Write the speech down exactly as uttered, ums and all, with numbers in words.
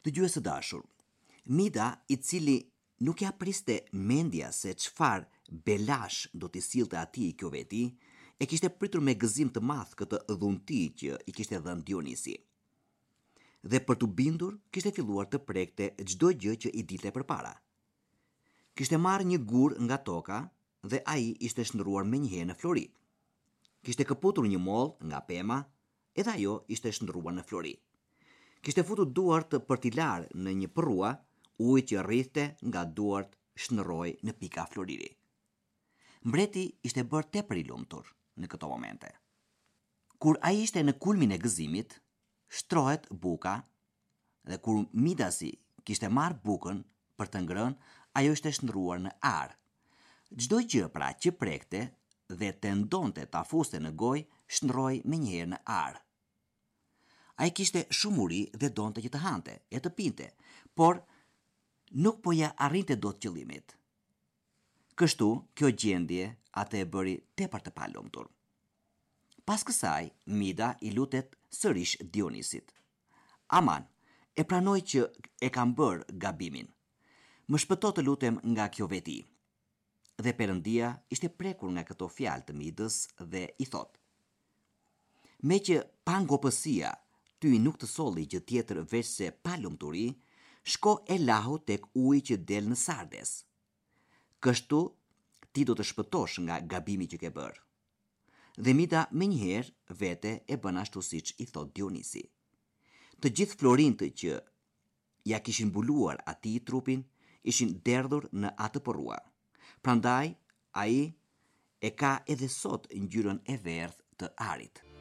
Dëgjues së dashur, Mida, i cili nuk ja priste mendja se çfarë belash do t'i sillte atij kjo veti, e kishte pritur me gëzim të madh këtë dhunti që i kishte dhënë Dionisi. Dhe për t'u bindur, kishte filluar të prekte çdo gjë që i dilte përpara. Kishte marrë një gur nga toka dhe ai ishte shndruar menjëherë në flori. Kishte këputur një moll nga pema, edhe ajo ishte shndruar në flori. Kishte futur duart për t'i larë në një përrua, ujë që rrithte nga duart shndroi në pika floriri. Mbreti ishte bërë tepër i lumtur në këto momente. Kur ai ishte në kulmin e gëzimit, shtrohet buka dhe kur Midasi kishte marrë bukën për të ngrënë, ajo ishte shndruar në ar. Çdo gjë pra që prekte dhe tendonte ta fuste në gojë, shndroi menjëherë në ar. Ai kishte shumë uri dhe donte që të hante, e të pinte, por nuk po ja arrinte dot qëllimit. Kështu, kjo gjendje atë e bëri tepër të palumtur. Pas kësaj, Mida i lutet sërish Dionisit. Aman, e pranoj që e kam bërë gabimin. Më shpëto të lutem nga kjo veti. Dhe Perëndia ishte prekur nga këto fjalë të Midës dhe i thot: Me që pa ngopësia ty nuk të solli gjë tjetër veç se palumturi, shko e lahu tek uji që del në Sardes. Kështu ti do të shpëtosh nga gabimi që ke bërë. Dhe Mida menjëherë vete e bën ashtu siç i thot Dionisi. Të gjithë florintët që ja kishin mbuluar atij trupin ishin derdhur në atë përrua. Prandaj ai e ka edhe sot ngjyrën e verdhë të arit.